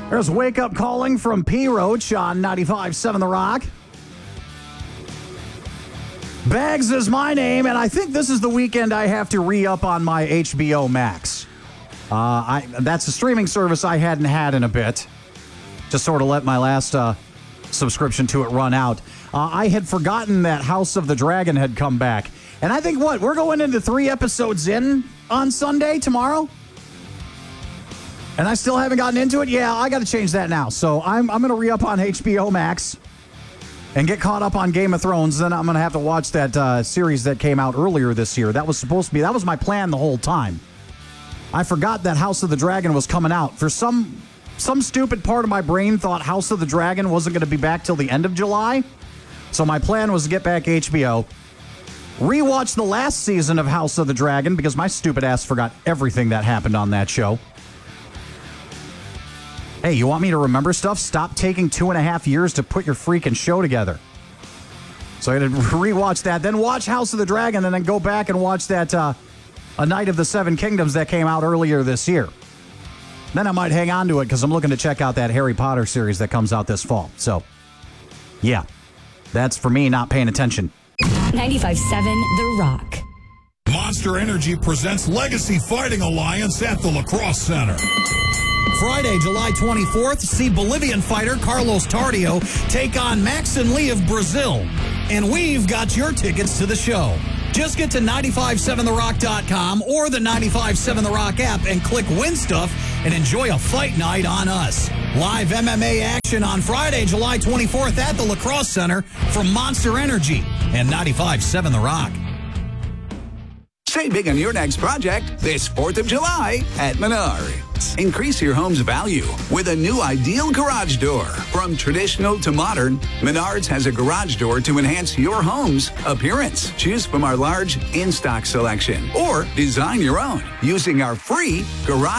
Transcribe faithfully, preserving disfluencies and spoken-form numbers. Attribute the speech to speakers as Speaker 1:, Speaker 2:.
Speaker 1: There's Wake Up Calling from P. Roach on ninety-five point seven The Rock. Bags is my name, and I think this is the weekend I have to re-up on my H B O Max. Uh, I That's a streaming service I hadn't had in a bit. Just sort of let my last uh, subscription to it run out. Uh, I had forgotten that House of the Dragon had come back. And I think, what, we're going into three episodes in on Sunday, tomorrow? And I still haven't gotten into it? Yeah, I got to change that now. So I'm, I'm going to re-up on H B O Max and get caught up on Game of Thrones. Then I'm going to have to watch that uh, series that came out earlier this year. That was supposed to be, that was my plan the whole time. I forgot that House of the Dragon was coming out. For some some stupid part of my brain thought House of the Dragon wasn't going to be back till the end of July. So my plan was to get back H B O, rewatch the last season of House of the Dragon, because my stupid ass forgot everything that happened on that show. Hey, you want me to remember stuff? Stop taking two and a half years to put your freaking show together. So I had to rewatch that, then watch House of the Dragon, and then go back and watch that uh, A Night of the Seven Kingdoms that came out earlier this year. Then I might hang on to it because I'm looking to check out that Harry Potter series that comes out this fall. So, yeah, that's for me not paying attention.
Speaker 2: ninety-five point seven The Rock.
Speaker 3: Monster Energy presents Legacy Fighting Alliance at the Lacrosse Center.
Speaker 4: Friday, July twenty-fourth, see Bolivian fighter Carlos Tardio take on Max and Lee of Brazil. And we've got your tickets to the show. Just get to nine five seven the rock dot com or the ninety-five seven The Rock app and click Win Stuff and enjoy a fight night on us. Live M M A action on Friday, July twenty-fourth at the Lacrosse Center from Monster Energy and ninety-five point seven The Rock.
Speaker 5: Save big on your next project this fourth of July at Menards. Increase your home's value with a new ideal garage door. From traditional to modern, Menards has a garage door to enhance your home's appearance. Choose from our large in-stock selection or design your own using our free garage